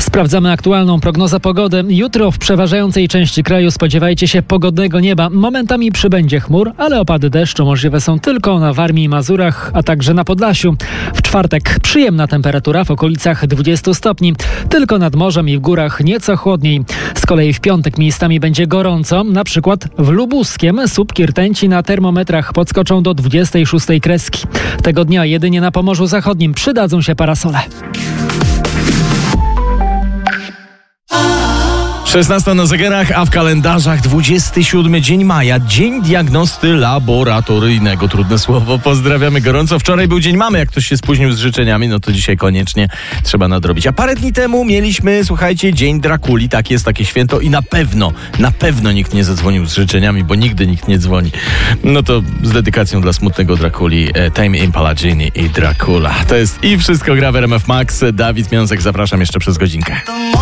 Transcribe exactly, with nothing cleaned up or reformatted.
Sprawdzamy aktualną prognozę pogody. Jutro w przeważającej części kraju spodziewajcie się pogodnego nieba. Momentami przybędzie chmur, ale opady deszczu możliwe są tylko na Warmii i Mazurach, a także na Podlasiu. W czwartek przyjemna temperatura w okolicach dwudziestu stopni. Tylko nad morzem i w górach nieco chłodniej. Z kolei w piątek miejscami będzie gorąco, na przykład w Lubuskiem. Słupki rtęci na termometrach podskoczą do dwudziestej szóstej kreski. Tego dnia jedynie na Pomorzu Zachodnim przydadzą się parasole. szesnasta na zegarach, a w kalendarzach dwudziesty siódmy dzień maja, dzień diagnosty laboratoryjnego. Trudne słowo, pozdrawiamy gorąco. Wczoraj był dzień mamy, jak ktoś się spóźnił z życzeniami, no to dzisiaj koniecznie trzeba nadrobić. A parę dni temu mieliśmy, słuchajcie, dzień Drakuli, tak jest, takie święto i na pewno, na pewno nikt nie zadzwonił z życzeniami, bo nigdy nikt nie dzwoni. No to z dedykacją dla smutnego Drakuli, e, Tame Impala, Genie i Dracula. To jest i wszystko gra w R M F Max. Dawid Miąsek, zapraszam jeszcze przez godzinkę.